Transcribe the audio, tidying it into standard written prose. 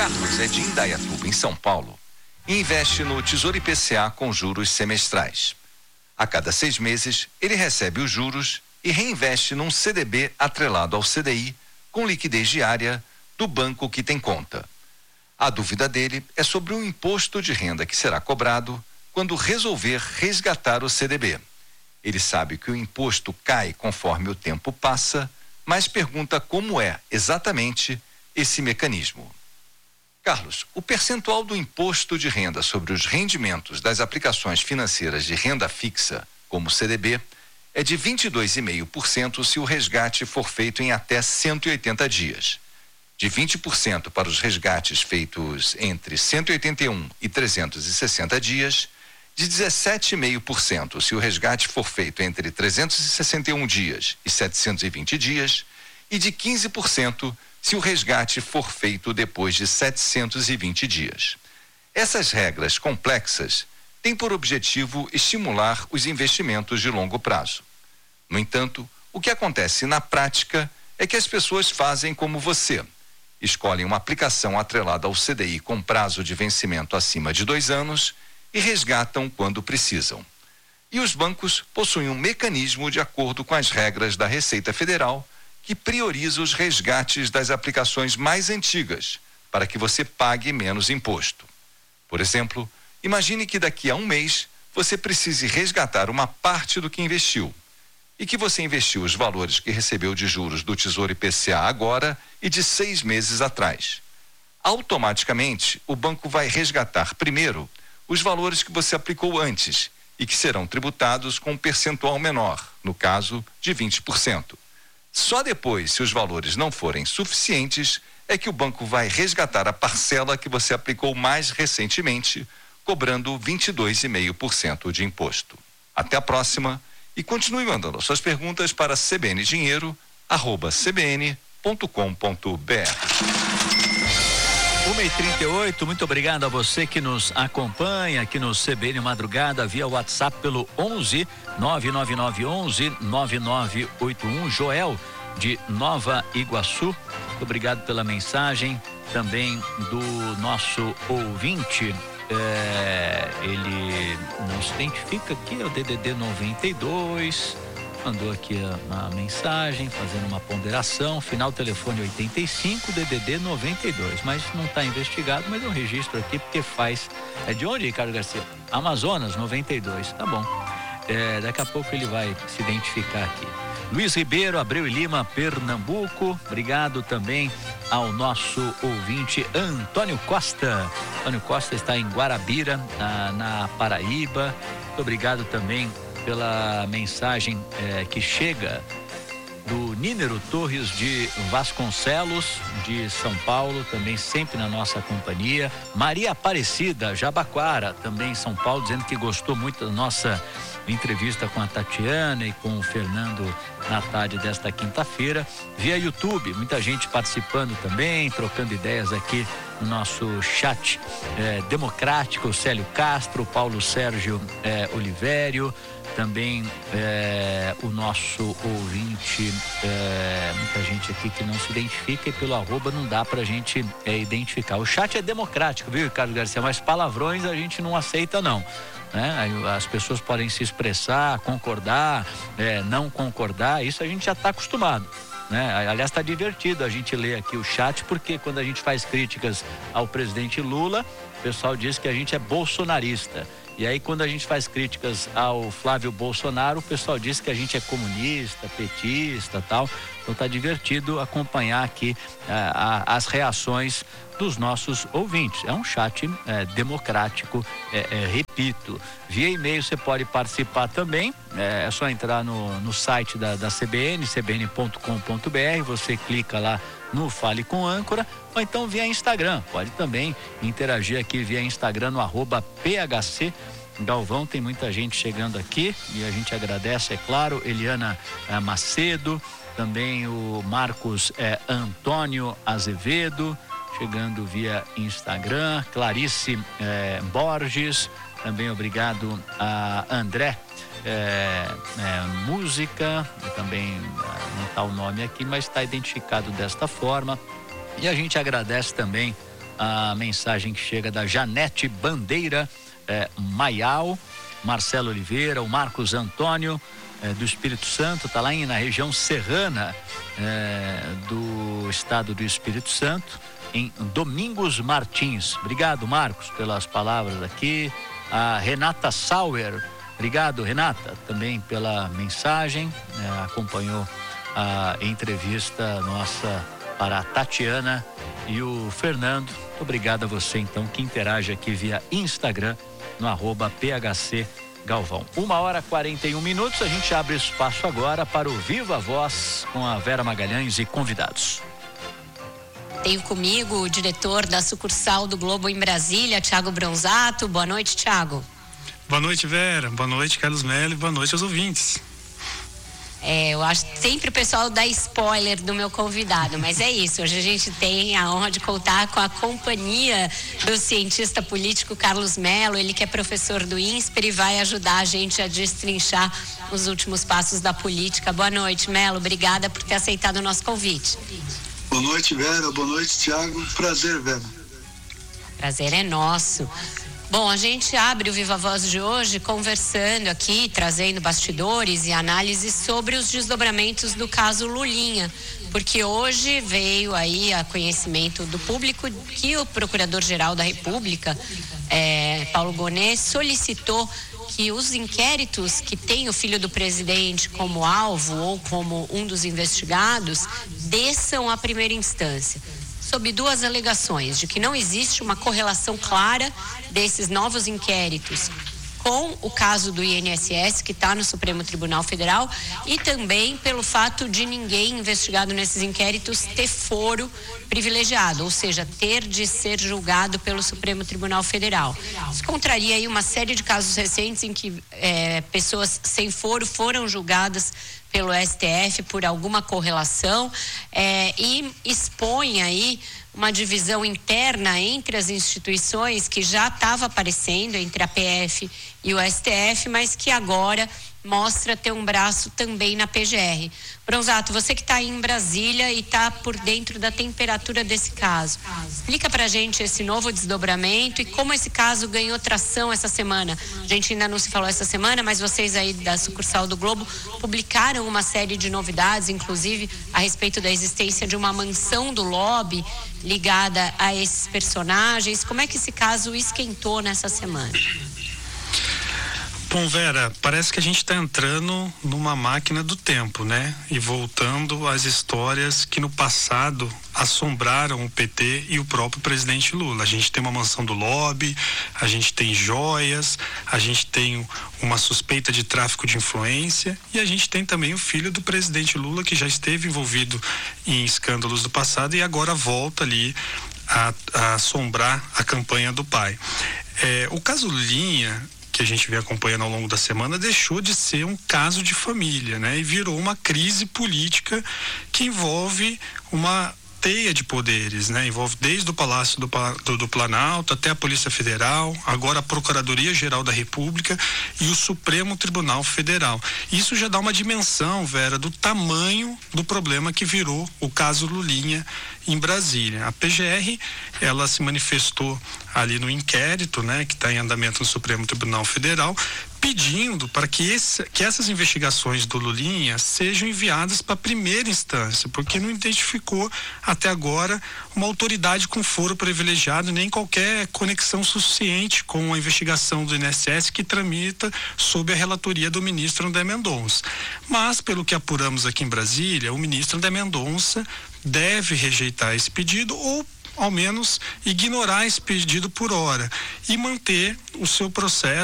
Carlos é de Indaiatuba, em São Paulo, e investe no Tesouro IPCA com juros semestrais. A cada 6 meses, ele recebe os juros e reinveste num CDB atrelado ao CDI, com liquidez diária, do banco que tem conta. A dúvida dele é sobre o imposto de renda que será cobrado quando resolver resgatar o CDB. Ele sabe que o imposto cai conforme o tempo passa, mas pergunta como é exatamente esse mecanismo. Carlos, o percentual do imposto de renda sobre os rendimentos das aplicações financeiras de renda fixa, como CDB, é de 22,5% se o resgate for feito em até 180 dias. De 20% para os resgates feitos entre 181 e 360 dias, de 17,5% se o resgate for feito entre 361 dias e 720 dias, e de 15% se o resgate for feito depois de 720 dias. Essas regras complexas têm por objetivo estimular os investimentos de longo prazo. No entanto, o que acontece na prática é que as pessoas fazem como você. Escolhem uma aplicação atrelada ao CDI com prazo de vencimento acima de 2 anos e resgatam quando precisam. E os bancos possuem um mecanismo de acordo com as regras da Receita Federal que prioriza os resgates das aplicações mais antigas para que você pague menos imposto. Por exemplo, imagine que daqui a 1 mês você precise resgatar uma parte do que investiu e que você investiu os valores que recebeu de juros do Tesouro IPCA agora e de 6 meses atrás. Automaticamente, o banco vai resgatar primeiro os valores que você aplicou antes e que serão tributados com um percentual menor, no caso de 20%. Só depois, se os valores não forem suficientes, é que o banco vai resgatar a parcela que você aplicou mais recentemente, cobrando 22,5% de imposto. Até a próxima e continue mandando suas perguntas para cbndinheiro@cbn.com.br. 1h38, muito obrigado a você que nos acompanha aqui no CBN Madrugada via WhatsApp pelo 11 99911 9981. Joel de Nova Iguaçu, muito obrigado pela mensagem também do nosso ouvinte. Ele não se identifica aqui, é o DDD 92, mandou aqui a mensagem, fazendo uma ponderação, final telefone 85, DDD 92, mas não está investigado, mas eu registro aqui porque faz, é de onde, Ricardo Garcia? Amazonas 92, tá bom, daqui a pouco ele vai se identificar aqui. Luiz Ribeiro, Abreu e Lima, Pernambuco, obrigado também ao nosso ouvinte Antônio Costa. Antônio Costa está em Guarabira, na Paraíba. Muito obrigado também pela mensagem que chega do Nínero Torres de Vasconcelos, de São Paulo, também sempre na nossa companhia. Maria Aparecida, Jabaquara, também em São Paulo, dizendo que gostou muito da nossa entrevista com a Tatiana e com o Fernando na tarde desta quinta-feira, via YouTube, muita gente participando também, trocando ideias aqui no nosso chat democrático, Célio Castro, Paulo Sérgio Olivério, também o nosso ouvinte, muita gente aqui que não se identifica e pelo arroba não dá pra gente identificar. O chat é democrático, viu, Ricardo Garcia? Mas palavrões a gente não aceita, não. As pessoas podem se expressar, concordar, não concordar, isso a gente já está acostumado, né? Aliás, está divertido a gente ler aqui o chat, porque quando a gente faz críticas ao presidente Lula, o pessoal diz que a gente é bolsonarista. E aí, quando a gente faz críticas ao Flávio Bolsonaro, o pessoal diz que a gente é comunista, petista, tal. Então tá divertido acompanhar aqui as reações dos nossos ouvintes. É um chat democrático, repito. Via e-mail você pode participar também, é só entrar no site da CBN, cbn.com.br, você clica lá no Fale com Âncora, ou então via Instagram, pode também interagir aqui via Instagram no @PHC Galvão. Tem muita gente chegando aqui e a gente agradece, é claro. Eliana Macedo, também o Marcos Antônio Azevedo chegando via Instagram, Clarice Borges, também obrigado a André Música, também não está o nome aqui, mas está identificado desta forma. E a gente agradece também a mensagem que chega da Janete Bandeira Maial, Marcelo Oliveira, o Marcos Antônio do Espírito Santo, está lá na região serrana do estado do Espírito Santo, em Domingos Martins. Obrigado, Marcos, pelas palavras aqui. A Renata Sauer, obrigado, Renata, também pela mensagem, acompanhou a entrevista nossa para a Tatiana e o Fernando. Obrigado a você, então, que interage aqui via Instagram, no @PHC Galvão. 1h41, a gente abre espaço agora para o Viva Voz com a Vera Magalhães e convidados. Tenho comigo o diretor da sucursal do Globo em Brasília, Thiago Bronzato. Boa noite, Thiago. Boa noite, Vera. Boa noite, Carlos Melo. Boa noite aos ouvintes. Eu acho que sempre o pessoal dá spoiler do meu convidado, mas é isso. Hoje a gente tem a honra de contar com a companhia do cientista político Carlos Melo, ele que é professor do INSPER e vai ajudar a gente a destrinchar os últimos passos da política. Boa noite, Melo. Obrigada por ter aceitado o nosso convite. Boa noite, Vera. Boa noite, Thiago. Prazer, Vera. Prazer é nosso. Bom, a gente abre o Viva Voz de hoje conversando aqui, trazendo bastidores e análises sobre os desdobramentos do caso Lulinha, porque hoje veio aí a conhecimento do público que o Procurador-Geral da República, Paulo Gonet, solicitou que os inquéritos que tem o filho do presidente como alvo ou como um dos investigados desçam à primeira instância, sob duas alegações, de que não existe uma correlação clara desses novos inquéritos com o caso do INSS, que está no Supremo Tribunal Federal, e também pelo fato de ninguém investigado nesses inquéritos ter foro privilegiado, ou seja, ter de ser julgado pelo Supremo Tribunal Federal. Isso contraria aí uma série de casos recentes em que pessoas sem foro foram julgadas pelo STF por alguma correlação e expõe aí uma divisão interna entre as instituições que já estava aparecendo entre a PF e o STF, mas que agora mostra ter um braço também na PGR. Bronzato, você que está aí em Brasília e está por dentro da temperatura desse caso, explica pra gente esse novo desdobramento e como esse caso ganhou tração essa semana. A gente ainda não se falou essa semana, mas vocês aí da sucursal do Globo publicaram uma série de novidades, inclusive a respeito da existência de uma mansão do lobby ligada a esses personagens. Como é que esse caso esquentou nessa semana? Bom, Vera, parece que a gente está entrando numa máquina do tempo, né? E voltando às histórias que no passado assombraram o PT e o próprio presidente Lula. A gente tem uma mansão do lobby, a gente tem joias, a gente tem uma suspeita de tráfico de influência e a gente tem também o filho do presidente Lula, que já esteve envolvido em escândalos do passado e agora volta ali a assombrar a campanha do pai. O caso Lulinha, que a gente vem acompanhando ao longo da semana, deixou de ser um caso de família, né? E virou uma crise política que envolve uma teia de poderes, né? Envolve desde o Palácio do Planalto até a Polícia Federal, agora a Procuradoria-Geral da República e o Supremo Tribunal Federal. Isso já dá uma dimensão, Vera, do tamanho do problema que virou o caso Lulinha em Brasília. A PGR, ela se manifestou ali no inquérito, né, que está em andamento no Supremo Tribunal Federal, pedindo para que essas investigações do Lulinha sejam enviadas para a primeira instância, porque não identificou até agora uma autoridade com foro privilegiado, nem qualquer conexão suficiente com a investigação do INSS que tramita sob a relatoria do ministro André Mendonça. Mas, pelo que apuramos aqui em Brasília, o ministro André Mendonça deve rejeitar esse pedido ou ao menos ignorar esse pedido por hora e manter o seu processo